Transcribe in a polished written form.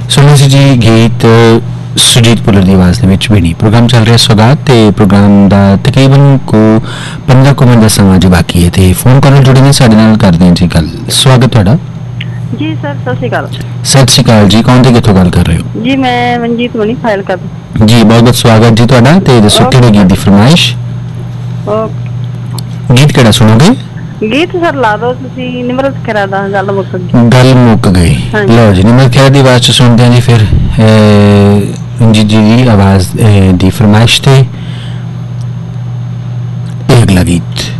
सुनिया सी जी गीत सुजीत पुलर की आवाज़ भी नहीं प्रोग्राम चल रहा सौगात ते प्रोग्राम का तकरीबन को 15 को मिनट का समा जो बाकी है तो फोन कॉल जुड़े ने साडे नाल करते हैं जी गल स्वागत तुहाडा जी सर सत श्री अकाल। सत श्री अकाल जी कौन थे कितों गल कर रहे हो जी मैं मनजीत मनी फाइल कर जी बहुत बहुत स्वागत जी तुहाडा ते दसो किहड़े गीत की फरमाइश गीत किहड़ा सुनोगे गीत सर ला दो तुसी निमरत खैरा दा गल मुक गई लो जी निमरत खैरा दी आवाज़ सुनते हैं जी फिर जी जी आवाज़ दी फरमाइश थे अगला गीत